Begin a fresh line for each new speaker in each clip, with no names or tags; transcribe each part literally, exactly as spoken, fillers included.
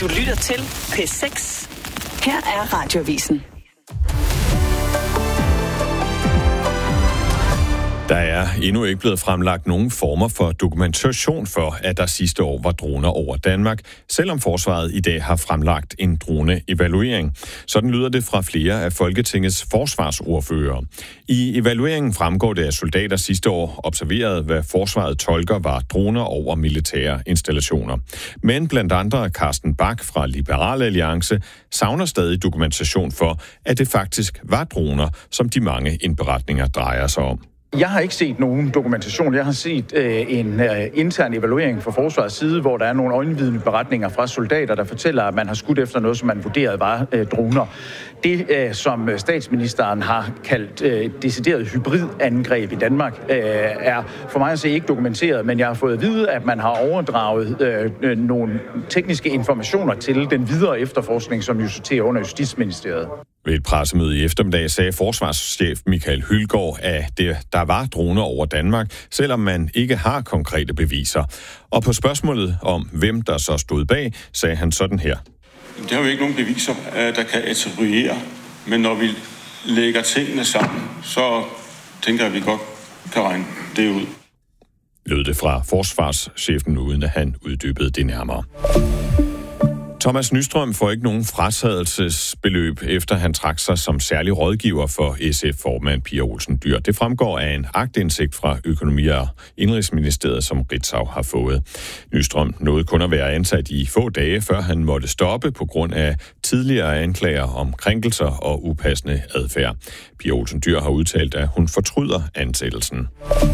Du lytter til P seks. Her er Radioavisen.
Der er endnu ikke blevet fremlagt nogen former for dokumentation for, at der sidste år var droner over Danmark, selvom forsvaret i dag har fremlagt en drone-evaluering. Sådan lyder det fra flere af Folketingets forsvarsordførere. I evalueringen fremgår det, at soldater sidste år observerede, hvad forsvaret tolker var droner over militære installationer. Men blandt andre Carsten Bach fra Liberal Alliance savner stadig dokumentation for, at det faktisk var droner, som de mange indberetninger drejer sig om.
Jeg har ikke set nogen dokumentation. Jeg har set øh, en øh, intern evaluering fra forsvarets side, hvor der er nogle øjenvidende beretninger fra soldater, der fortæller, at man har skudt efter noget, som man vurderede var øh, droner. Det, øh, som statsministeren har kaldt øh, decideret hybridangreb i Danmark, øh, er for mig at se ikke dokumenteret, men jeg har fået at vide, at man har overdraget øh, nogle tekniske informationer til den videre efterforskning, som jo sorterer under Justitsministeriet.
Ved et pressemøde i eftermiddag sagde forsvarschef Michael Hylgaard, at det, der var droner over Danmark, selvom man ikke har konkrete beviser. Og på spørgsmålet om, hvem der så stod bag, sagde han sådan her.
Der er jo ikke nogen beviser, der kan attribuere, men når vi lægger tingene sammen, så tænker jeg, at vi godt kan regne det ud.
Lød det fra forsvarschefen, uden at han uddybede det nærmere. Thomas Nystrøm får ikke nogen fratrædelsesbeløb, efter han trak sig som særlig rådgiver for S F-formand Pia Olsen Dyhr. Det fremgår af en aktindsigt fra Økonomi- og Indenrigsministeriet, som Ritzau har fået. Nystrøm nåede kun at være ansat i få dage, før han måtte stoppe på grund af tidligere anklager om krænkelser og upassende adfærd. Pia Olsen Dyhr har udtalt, at hun fortryder ansættelsen.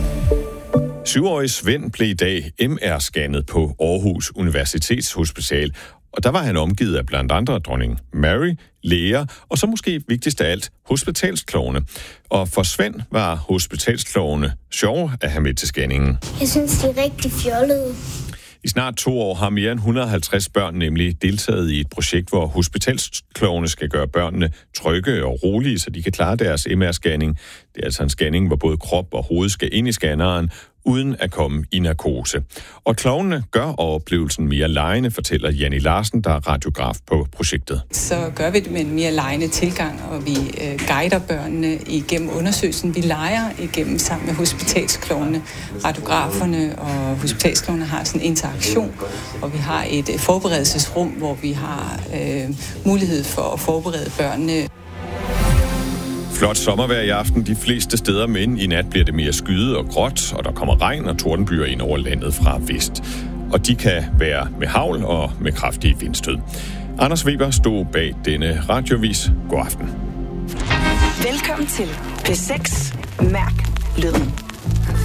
Syvårig Svend blev i dag M R-scannet på Aarhus Universitetshospital, og der var han omgivet af blandt andre dronning Mary, læger og så måske vigtigst af alt hospitalsklovne. Og for Svend var hospitalsklovne sjove at have med til scanningen.
Jeg synes, de er rigtig fjollede.
I snart to år har mere end et hundrede og halvtreds børn nemlig deltaget i et projekt, hvor hospitalsklovne skal gøre børnene trygge og rolige, så de kan klare deres M R-scanning. Det er altså en scanning, hvor både krop og hoved skal ind i scanneren, uden at komme i narkose. Og klovnene gør oplevelsen mere legende, fortæller Janni Larsen, der er radiograf på projektet.
Så gør vi det med en mere legende tilgang, og vi øh, guider børnene igennem undersøgelsen. Vi leger igennem sammen med hospitalsklovnene. Radiograferne og hospitalsklovnene har sådan en interaktion, og vi har et øh, forberedelsesrum, hvor vi har øh, mulighed for at forberede børnene.
Flot sommervejr i aften de fleste steder, men i nat bliver det mere skyet og gråt, og der kommer regn og tordenbyer ind over landet fra vest. Og de kan være med hagl og med kraftige vindstød. Anders Weber stod bag denne radioavis. God aften.
Velkommen til P seks. Mærk lyden.